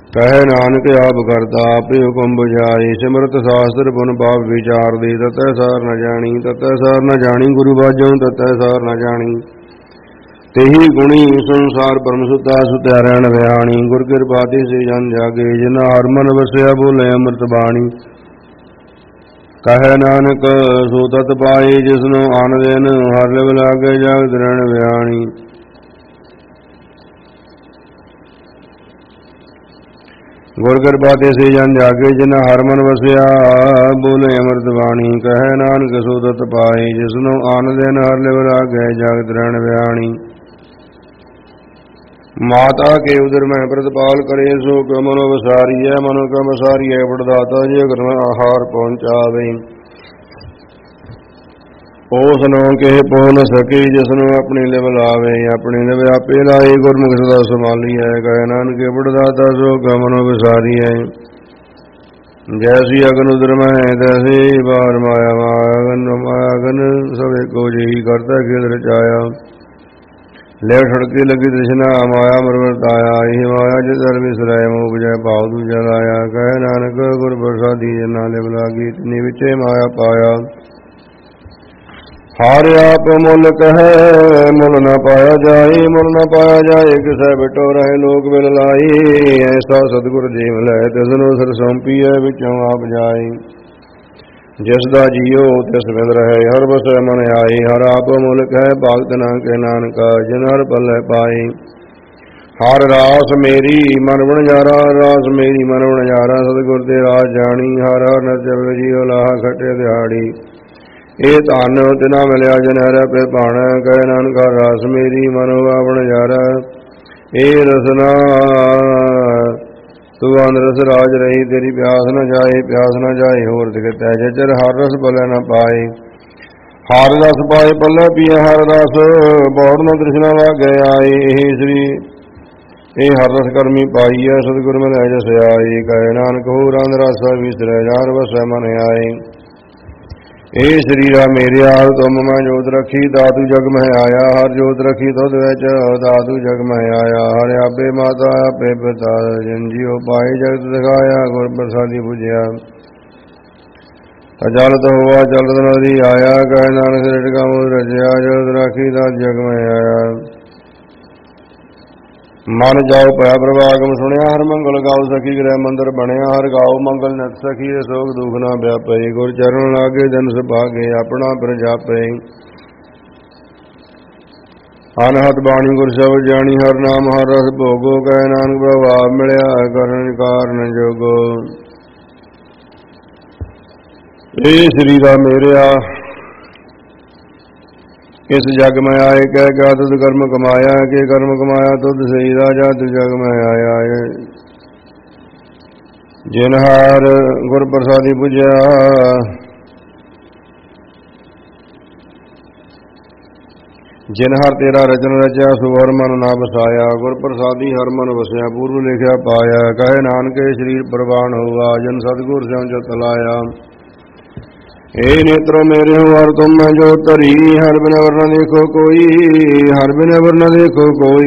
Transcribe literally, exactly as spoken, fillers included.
ਕਹੈ ਨਾਨਕ ਆਪ ਕਰਤਾ ਆਪੇ ਹੁਕਮ ਬੁਝਾਈ। ਸਿਮਰਤ ਸਾਸਤਰ ਪੁਨ ਪਾਪ ਵਿਚਾਰ ਦੇ ਤਤੈ ਸਾਰ ਨ ਜਾਣੀ। ਤਤੈ ਸਾਰ ਨ ਜਾਣੀ ਗੁਰੂ ਬਾਝੋਂ ਤਤੈ ਸਾਰ ਨ ਜਾਣੀ। तेहि गुणी संसार परम सुता सुत्यारण व्याणी। गुर कृपा ते से जन जागे जिना हर मन बसया बोले अमृत बाणी। कहे नानक सो तत पाए जिसनो आन दिन हर लिव लागे जागत रण व्याणी। गुर कृपा ते से जन जागे जिना हर मन बसया बोले अमृत बाणी। कहे नानक सो तत पाए जिसनो आन दिन हर लिव लागे जागत रण व्याणी। माता के उदर में प्रतिपाल करे सो क मनो बसारी है। मनो का बसारी है बड़दाता जे घर आहार पहुँचावे। ओसनो के पो न सके जिसनो अपनी लिव लावे। अपनी लिव आपे लाई गुरमुख सदा संभाली है। कहे नानक बड़दाता सो क मनो बसारी है। जैसी अगन उदर में तैसे बार माया मागन मागन सब एको जी करता खेल रचाया। ले सड़के लगी तृष्णा माया मरवरताया। यही माया जिधर विसराय मोह जय भाव तू जलाया। कहे नानक गुर प्रसादी जना लिव लागी तिनी विचे माया पाया। हार आप मुल कहे मुल न पाया जाए। मुल न पाया जाए किसै बिटो रहे लोक बिल लाई। ऐसा सतगुर जी मिलै तिसनो सिर सौंपी है विचों आप जाए। जिसदा जियो तिस बिंद रहे हर बसै मन आए। हर आप मुल कह भगत न के नानका जिन हर पल्ले पाए। हर रास मेरी मन बन जारा रास मेरी मन बन जारा। सतगुर ते राज जानी हर हर नचव जियो लाह खटे दिहाड़ी। ए धन तिना मिलिया जिन हर पे भाणा। कह नानका रास मेरी मन हुआ बन जारा। ए रसना तू रस राज रही तेरी प्यास न जाए। प्यास न जाए होर दिखता है जर हर रस पले न पाए। हर रस पाए पल्ले पिए हर रस बौड़ न तृष्णा लागे आए। यही श्री ये हर रस कर्मी पाई है सतगुर मिलै जस आए। कहे नानक हो रंग रस विसरै जार बसै मन आए। ए शरीरा मेरे हाल तुम मैं जोत रखी दातू जग में आया। हर जोत रखी तुद विच दातू जग में आया। हर आपे माता आपे पिता जिन जियो पाए जगत दिखाया। गुर प्रसादी बुझिया चलत हुआ चलत नदी आया। कहे नानक रिटका मुझ रचया जोत रखी दात जग में आया। मन जाओ पया प्रभागम सुनिया हर मंगल गाओ सखी गृह मंदिर बनया। हर गाओ मंगल नत सखी सोग दुख ना व्यापे। गुर चरण लागे धन सुभागे अपना प्रजापे। अनहत बाणी गुर शब्द जानी हर नाम हर रस भोगो। कह नानक प्रभाव मिलया करण कारण जोगो। ए श्री रा मेरिया इस जग में आए कह क्या तुद कर्म कमाया। के कर्म कमाया तुद सही राजा तु जग में आया है। जिन हार गुर प्रसादी पूजया जिन हर तेरा रचन रचा सो हर मन ना बसाया। गुर प्रसादी हर मन बसया पूर्व लिखया पाया। कहे नानक शरीर प्रवान हुआ जन सतगुर से जत लाया। ए नेत्रों मेरे हो हर तुम मैं जो तरी। हर बिन वर न देखो कोई हर बिन वर न देखो कोई।